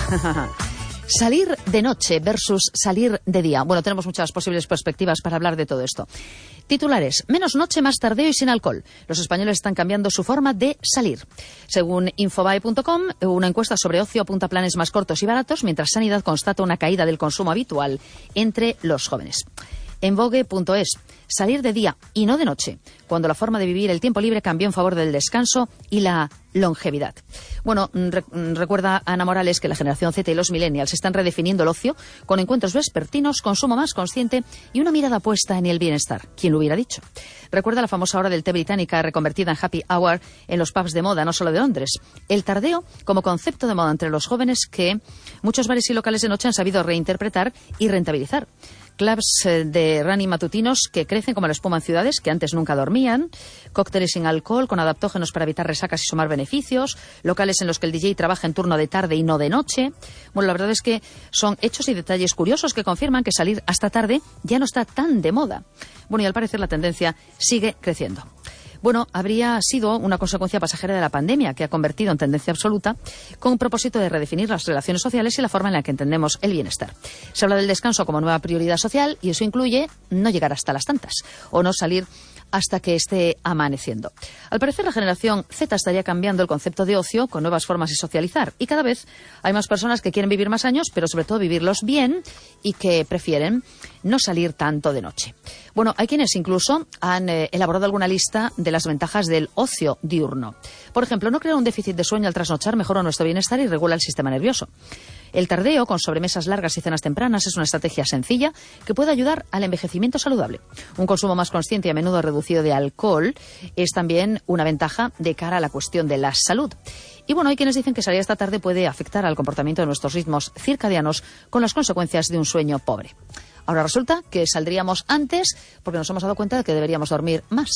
Salir de noche versus salir de día. Bueno, tenemos muchas posibles perspectivas para hablar de todo esto. Titulares: menos noche, más tardeo y sin alcohol. Los españoles están cambiando su forma de salir. Según Infobae.com, una encuesta sobre ocio apunta a planes más cortos y baratos, mientras Sanidad constata una caída del consumo habitual entre los jóvenes. En Vogue.es, salir de día y no de noche, cuando la forma de vivir el tiempo libre cambió en favor del descanso y la longevidad. Bueno, recuerda Ana Morales que la generación Z y los millennials están redefiniendo el ocio con encuentros vespertinos, consumo más consciente y una mirada puesta en el bienestar. ¿Quién lo hubiera dicho? Recuerda la famosa hora del té británica reconvertida en happy hour en los pubs de moda, no solo de Londres. El tardeo como concepto de moda entre los jóvenes que muchos bares y locales de noche han sabido reinterpretar y rentabilizar. Clubs de running matutinos que crecen como la espuma en ciudades que antes nunca dormían, cócteles sin alcohol con adaptógenos para evitar resacas y sumar beneficios, locales en los que el DJ trabaja en turno de tarde y no de noche. Bueno, la verdad es que son hechos y detalles curiosos que confirman que salir hasta tarde ya no está tan de moda. Bueno, y al parecer la tendencia sigue creciendo. Bueno, habría sido una consecuencia pasajera de la pandemia que ha convertido en tendencia absoluta con propósito de redefinir las relaciones sociales y la forma en la que entendemos el bienestar. Se habla del descanso como nueva prioridad social y eso incluye no llegar hasta las tantas o no salir hasta que esté amaneciendo. Al parecer, la generación Z estaría cambiando el concepto de ocio con nuevas formas de socializar y cada vez hay más personas que quieren vivir más años, pero sobre todo vivirlos bien y que prefieren no salir tanto de noche. Bueno, hay quienes incluso han elaborado alguna lista de las ventajas del ocio diurno. Por ejemplo, no crea un déficit de sueño al trasnochar, mejora nuestro bienestar y regula el sistema nervioso. El tardeo, con sobremesas largas y cenas tempranas, es una estrategia sencilla que puede ayudar al envejecimiento saludable. Un consumo más consciente y a menudo reducido de alcohol es también una ventaja de cara a la cuestión de la salud. Y bueno, hay quienes dicen que salir esta tarde puede afectar al comportamiento de nuestros ritmos circadianos con las consecuencias de un sueño pobre. Ahora resulta que saldríamos antes porque nos hemos dado cuenta de que deberíamos dormir más.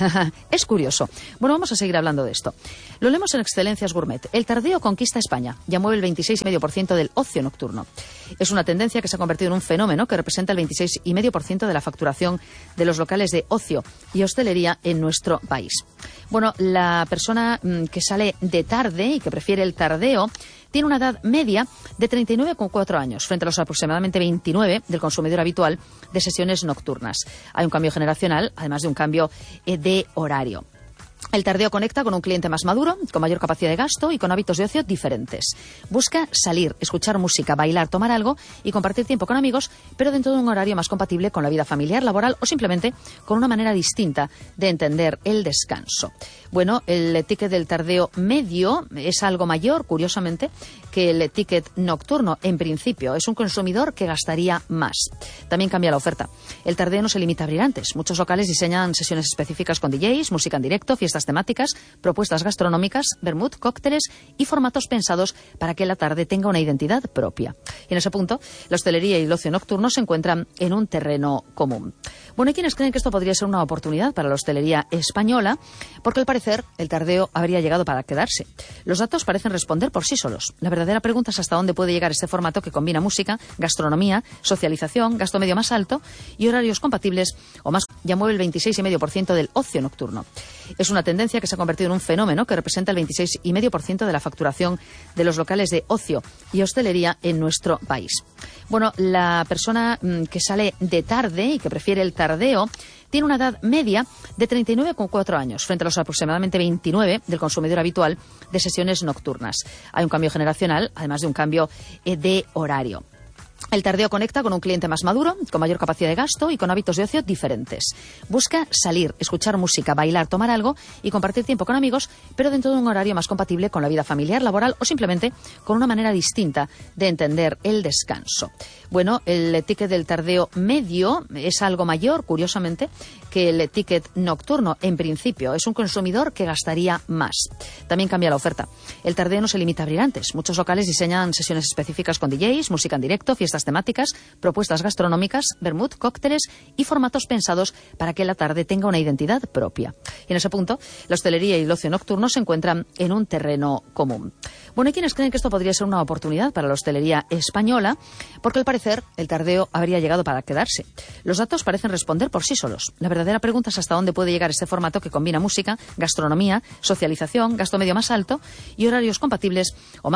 Es curioso. Bueno, vamos a seguir hablando de esto. Lo leemos en Excelencias Gourmet. El tardeo conquista España. Ya mueve el 26,5% del ocio nocturno. Es una tendencia que se ha convertido en un fenómeno que representa el 26,5% de la facturación de los locales de ocio y hostelería en nuestro país. Bueno, la persona que sale de tarde y que prefiere el tardeo tiene una edad media de 39,4 años, frente a los aproximadamente 29 del consumidor habitual de sesiones nocturnas. Hay un cambio generacional, además de un cambio de horario. El tardeo conecta con un cliente más maduro, con mayor capacidad de gasto y con hábitos de ocio diferentes. Busca salir, escuchar música, bailar, tomar algo y compartir tiempo con amigos, pero dentro de un horario más compatible con la vida familiar, laboral o simplemente con una manera distinta de entender el descanso. Bueno, el ticket del tardeo medio es algo mayor, curiosamente, que el ticket nocturno. En principio, es un consumidor que gastaría más. También cambia la oferta. El tardeo no se limita a abrir antes. Muchos locales diseñan sesiones específicas con DJs, música en directo, fiestas temáticas, propuestas gastronómicas, vermut, cócteles y formatos pensados para que la tarde tenga una identidad propia. Y en ese punto, la hostelería y el ocio nocturno se encuentran en un terreno común. Bueno, hay quienes creen que esto podría ser una oportunidad para la hostelería española, porque al parecer el tardeo habría llegado para quedarse. Los datos parecen responder por sí solos. La verdadera pregunta es hasta dónde puede llegar este formato que combina música, gastronomía, socialización, gasto medio más alto y horarios compatibles o más. Ya mueve el 26,5% del ocio nocturno. Es una tendencia que se ha convertido en un fenómeno que representa el 26,5% de la facturación de los locales de ocio y hostelería en nuestro país. Bueno, la persona que sale de tarde y que prefiere el tardeo tiene una edad media de 39,4 años, frente a los aproximadamente 29 del consumidor habitual de sesiones nocturnas. Hay un cambio generacional, además de un cambio de horario. El tardeo conecta con un cliente más maduro, con mayor capacidad de gasto y con hábitos de ocio diferentes. Busca salir, escuchar música, bailar, tomar algo y compartir tiempo con amigos, pero dentro de un horario más compatible con la vida familiar, laboral o simplemente con una manera distinta de entender el descanso. Bueno, el ticket del tardeo medio es algo mayor, curiosamente, que el ticket nocturno. En principio, es un consumidor que gastaría más. También cambia la oferta. El tardeo no se limita a abrir antes. Muchos locales diseñan sesiones específicas con DJs, música en directo, fiestas temáticas, propuestas gastronómicas, vermut, cócteles y formatos pensados para que la tarde tenga una identidad propia. Y en ese punto, la hostelería y el ocio nocturno se encuentran en un terreno común. Bueno, hay quienes creen que esto podría ser una oportunidad para la hostelería española, porque al parecer el tardeo habría llegado para quedarse. Los datos parecen responder por sí solos. La verdadera pregunta es hasta dónde puede llegar este formato que combina música, gastronomía, socialización, gasto medio más alto y horarios compatibles o más